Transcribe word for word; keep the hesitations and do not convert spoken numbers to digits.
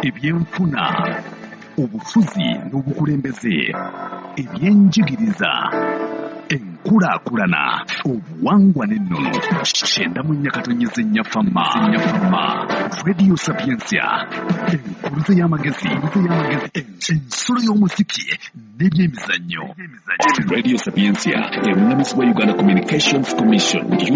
ebyenfuna, obufuzi n'obukulembeze, ebyenjigiriza, enkulaakulana, obuwangwa n'ennono. Kyenda mu nnyakatonnyeze nnyafama. Radio Sapiensia, enkuluze y'amagezi, ensolo y'omuziki n'ebyemizannyo. Radio Sapiensia erunnamisibwa Uganda Communications Commission.